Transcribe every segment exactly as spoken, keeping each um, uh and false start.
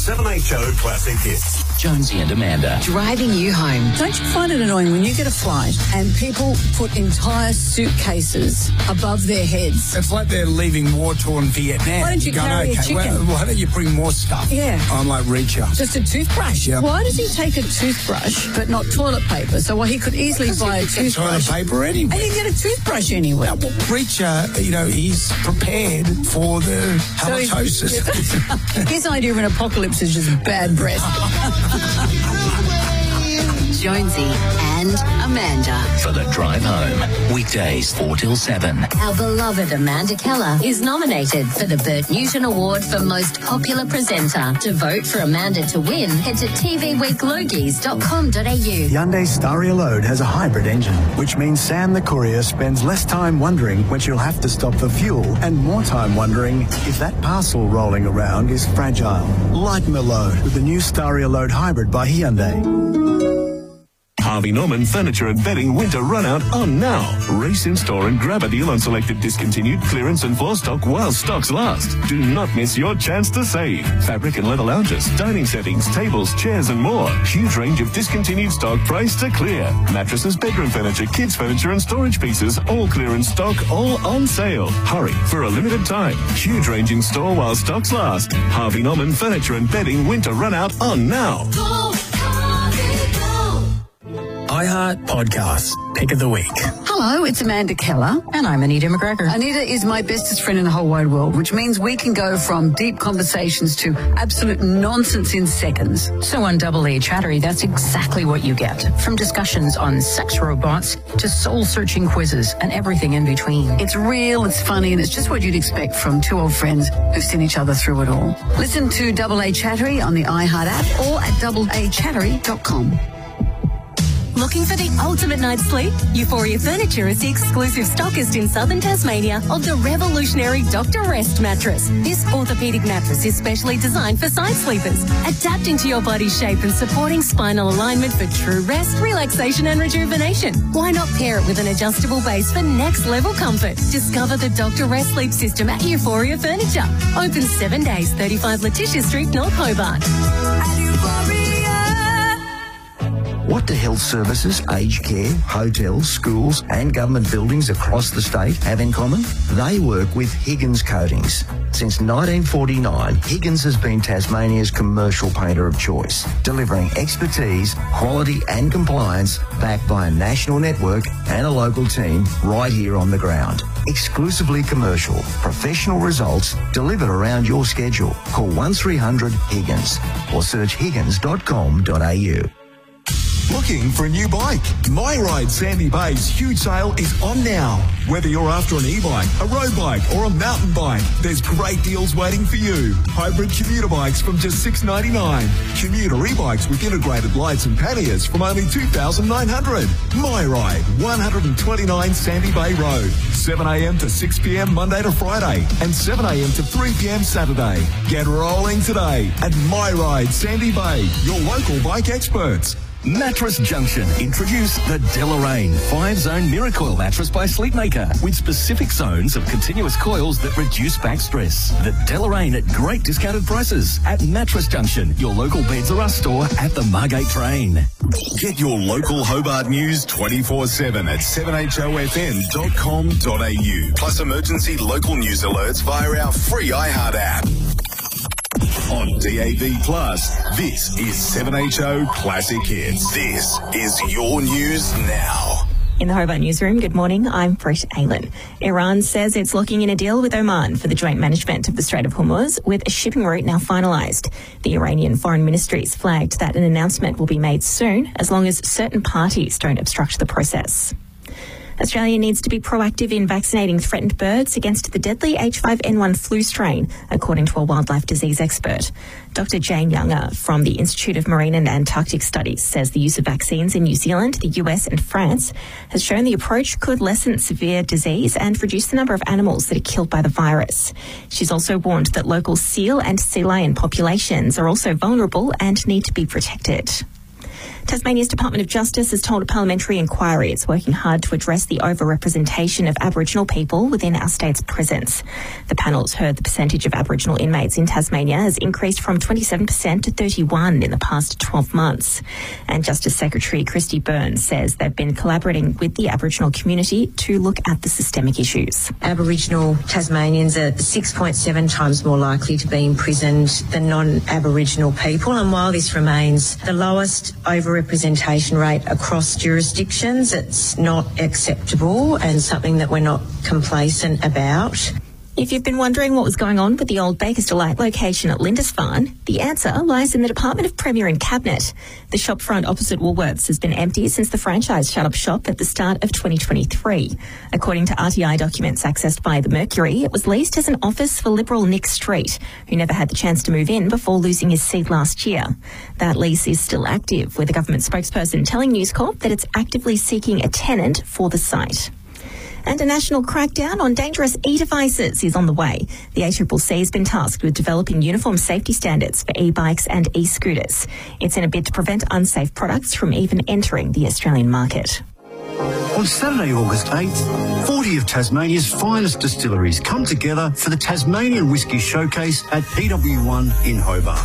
seven H O Classic Hits. Jonesy and Amanda. Driving you home. Don't you find it annoying when you get a flight and people put entire suitcases above their heads? It's like they're leaving war-torn Vietnam. Why don't you You're carry going, a okay, chicken? well, why don't you bring more stuff? Yeah. I'm like Reacher. Just a toothbrush? Yeah. Why does he take a toothbrush but not toilet paper? So well, he could easily buy a Toilet toothbrush. paper anyway. And you can get a toothbrush anyway. Now, well, Reacher, you know, he's prepared for the So he's- halitosis. His idea of an apocalypse is just bad breath. Jonesy and Amanda. For the drive home. Weekdays four till seven. Our beloved Amanda Keller is nominated for the Bert Newton Award for Most Popular Presenter. To vote for Amanda to win, head to t v week logies dot com dot a u. Hyundai Staria Load has a hybrid engine, which means Sam the courier spends less time wondering when she'll have to stop for fuel and more time wondering if that parcel rolling around is fragile. Lighten the load with the new Staria Load Hybrid by Hyundai. Harvey Norman Furniture and Bedding Winter Runout on now. Race in store and grab a deal on selected discontinued clearance and floor stock while stocks last. Do not miss your chance to save. Fabric and leather lounges, dining settings, tables, chairs and more. Huge range of discontinued stock priced to clear. Mattresses, bedroom furniture, kids furniture and storage pieces, all clearance stock, all on sale. Hurry for a limited time. Huge range in store while stocks last. Harvey Norman Furniture and Bedding Winter Runout on now. iHeart Podcasts, Pick of the Week. Hello, it's Amanda Keller. And I'm Anita McGregor. Anita is my bestest friend in the whole wide world, which means we can go from deep conversations to absolute nonsense in seconds. So on Double A Chattery, that's exactly what you get. From discussions on sex robots to soul-searching quizzes and everything in between. It's real, it's funny, and it's just what you'd expect from two old friends who've seen each other through it all. Listen to Double A Chattery on the iHeart app or at double a chattery dot com. Looking for the ultimate night's sleep? Euphoria Furniture is the exclusive stockist in southern Tasmania of the revolutionary Doctor Rest mattress. This orthopedic mattress is specially designed for side sleepers, adapting to your body's shape and supporting spinal alignment for true rest, relaxation and rejuvenation. Why not pair it with an adjustable base for next level comfort? Discover the Doctor Rest sleep system at Euphoria Furniture. Open seven days, thirty-five Letitia Street, North Hobart. What do health services, aged care, hotels, schools and government buildings across the state have in common? They work with Higgins Coatings. Since nineteen forty-nine, Higgins has been Tasmania's commercial painter of choice, delivering expertise, quality and compliance backed by a national network and a local team right here on the ground. Exclusively commercial, professional results delivered around your schedule. Call one three hundred Higgins or search higgins dot com dot a u. Looking for a new bike? My Ride Sandy Bay's huge sale is on now. Whether you're after an e-bike, a road bike or a mountain bike, there's great deals waiting for you. Hybrid commuter bikes from just six dollars ninety-nine. Commuter e-bikes with integrated lights and panniers from only two thousand nine hundred dollars. My Ride, one twenty-nine Sandy Bay Road. seven a m to six p m Monday to Friday and seven a m to three p m Saturday. Get rolling today at My Ride Sandy Bay, your local bike experts. Mattress Junction introduce the Deloraine five-zone Miracoil mattress by Sleepmaker with specific zones of continuous coils that reduce back stress. The Deloraine at great discounted prices at Mattress Junction, your local Beds R Us store at the Margate Train. Get your local Hobart news twenty-four seven at seven h o f m dot com dot a u. Plus emergency local news alerts via our free iHeart app. On D A B Plus, this is seven H O Classic Hits. This is your news now. In the Hobart Newsroom, good morning, I'm Brett Aylan. Iran says it's locking in a deal with Oman for the joint management of the Strait of Hormuz, with a shipping route now finalised. The Iranian Foreign Ministry has flagged that an announcement will be made soon, as long as certain parties don't obstruct the process. Australia needs to be proactive in vaccinating threatened birds against the deadly H five N one flu strain, according to a wildlife disease expert. Doctor Jane Younger from the Institute of Marine and Antarctic Studies says the use of vaccines in New Zealand, the U S and France has shown the approach could lessen severe disease and reduce the number of animals that are killed by the virus. She's also warned that local seal and sea lion populations are also vulnerable and need to be protected. Tasmania's Department of Justice has told a parliamentary inquiry it's working hard to address the overrepresentation of Aboriginal people within our state's prisons. The panel's heard the percentage of Aboriginal inmates in Tasmania has increased from twenty-seven percent to thirty-one in the past twelve months. And Justice Secretary Christy Burns says they've been collaborating with the Aboriginal community to look at the systemic issues. Aboriginal Tasmanians are six point seven times more likely to be imprisoned than non-Aboriginal people, and while this remains the lowest overrepresentation rate across jurisdictions, it's not acceptable and something that we're not complacent about. If you've been wondering what was going on with the old Baker's Delight location at Lindisfarne, the answer lies in the Department of Premier and Cabinet. The shopfront opposite Woolworths has been empty since the franchise shut up shop at the start of twenty twenty-three. According to R T I documents accessed by the Mercury, it was leased as an office for Liberal Nick Street, who never had the chance to move in before losing his seat last year. That lease is still active, with a government spokesperson telling News Corp that it's actively seeking a tenant for the site. And a national crackdown on dangerous e-devices is on the way. The A C C C has been tasked with developing uniform safety standards for e-bikes and e-scooters. It's in a bid to prevent unsafe products from even entering the Australian market. On Saturday, August eighth, forty of Tasmania's finest distilleries come together for the Tasmanian Whisky Showcase at P W one in Hobart.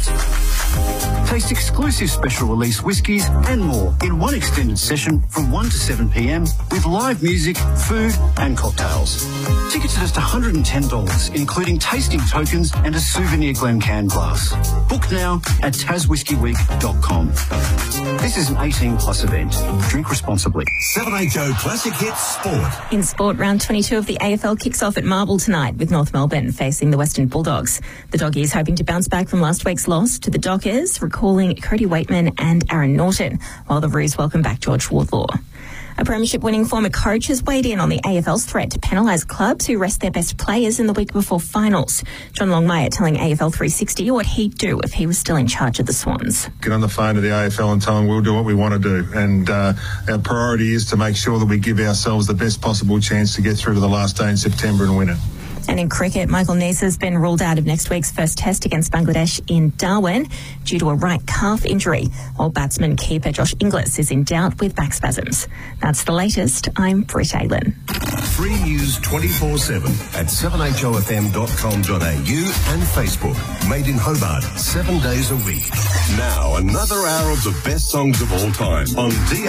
Taste exclusive special release whiskies and more in one extended session from one to seven p m with live music, food and cocktails. Tickets are just one hundred ten dollars, including tasting tokens and a souvenir Glencairn glass. Book now at tas whisky week dot com. This is an eighteen plus event. Drink responsibly. seven H O Classic Hits Sport. In sport, round twenty-two of the A F L kicks off at Marble tonight with North Melbourne facing the Western Bulldogs. The Doggies hoping to bounce back from last week's loss to the Dockers, recalling Cody Waitman and Aaron Norton, while the Roos welcome back George Wardlaw. A premiership-winning former coach has weighed in on the A F L's threat to penalise clubs who rest their best players in the week before finals. John Longmire telling A F L three sixty what he'd do if he was still in charge of the Swans. Get on the phone to the A F L and tell them we'll do what we want to do. And uh, our priority is to make sure that we give ourselves the best possible chance to get through to the last day in September and win it. And in cricket, Michael Neese has been ruled out of next week's first test against Bangladesh in Darwin due to a right calf injury, while batsman keeper Josh Inglis is in doubt with back spasms. That's the latest. I'm Britt Aylen. Free news twenty-four seven at seven h o f m dot com dot a u and Facebook. Made in Hobart, seven days a week. Now, another hour of the best songs of all time on D